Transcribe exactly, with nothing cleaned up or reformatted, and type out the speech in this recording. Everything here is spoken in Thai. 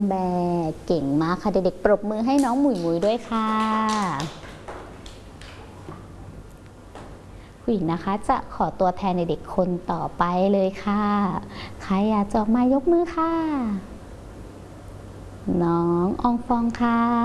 แบเก่งมากค่ะเด็กๆปรบมือให้น้องหมุยหมุยด้วยค่ะผู้หญิงนะคะจะขอตัวแทนเด็กๆคนต่อไปเลยค่ะใครอยากจะออกมายกมือค่ะน้องอองฟองค่ะ